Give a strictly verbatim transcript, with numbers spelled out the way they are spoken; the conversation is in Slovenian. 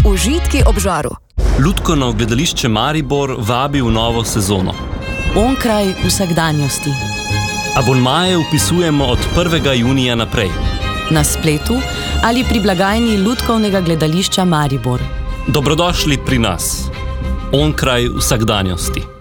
Užitki ob žaru. Lutkovno gledališče Maribor vabi v novo sezono. Onkraj vsakdanjosti. Abonmaje vpisujemo od prvega junija naprej. Na spletu ali pri blagajni Lutkovnega gledališča Maribor. Dobrodošli pri nas. Onkraj vsakdanjosti.